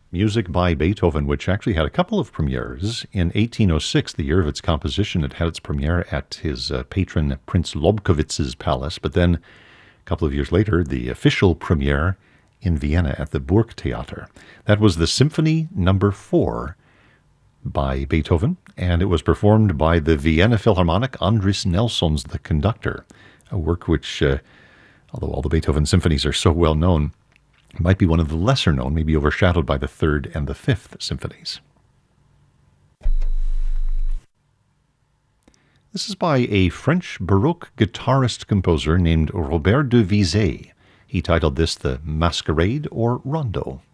Music by Beethoven, which actually had a couple of premieres. In 1806, the year of its composition, it had its premiere at his patron Prince Lobkowitz's palace, but then a couple of years later, the official premiere in Vienna at the Burgtheater. That was the Symphony No. 4 by Beethoven, and it was performed by the Vienna Philharmonic. Andris Nelson's the conductor, a work which, although all the Beethoven symphonies are so well known, might be one of the lesser known, maybe overshadowed by the Third and the Fifth Symphonies. This is by a French Baroque guitarist-composer named Robert de Vizet. He titled this the Masquerade or Rondo.